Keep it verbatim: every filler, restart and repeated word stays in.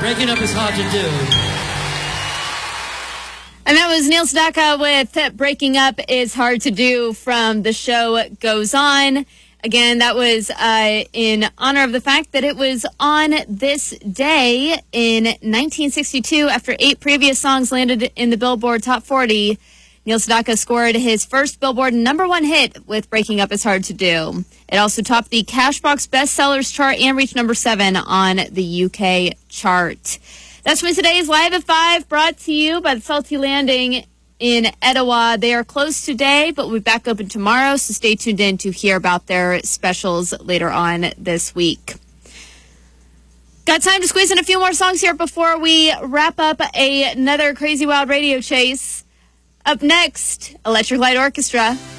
Breaking up is hard to do. And that was Neil Sedaka with Breaking Up is Hard to Do from the show Goes On. Again, that was uh, in honor of the fact that it was on this day in nineteen sixty-two. After eight previous songs landed in the Billboard Top forty, Neil Sedaka scored his first Billboard number one hit with Breaking Up is Hard to Do. It also topped the Cashbox Bestsellers chart and reached number seven on the U K chart. That's for today's Live at five, brought to you by the Salty Landing in Etowah. They are closed today, but we'll be back open tomorrow, so stay tuned in to hear about their specials later on this week. Got time to squeeze in a few more songs here before we wrap up a, another Crazy Wild Radio Chase. Up next, Electric Light Orchestra.